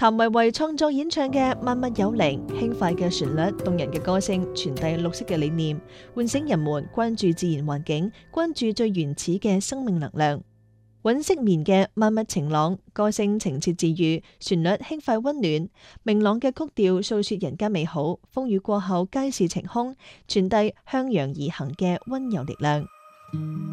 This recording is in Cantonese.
譚維維創作演唱嘅萬物有靈，輕快嘅旋律、動人嘅歌聲，傳遞綠色嘅理念，喚醒人們關注自然環境，關注最原始嘅生命能量。尹適綿嘅萬物晴朗，歌聲情切治癒，旋律輕快溫暖，明朗嘅曲調訴說人間美好，風雨過後皆是晴空，傳遞向陽而行嘅溫柔力量。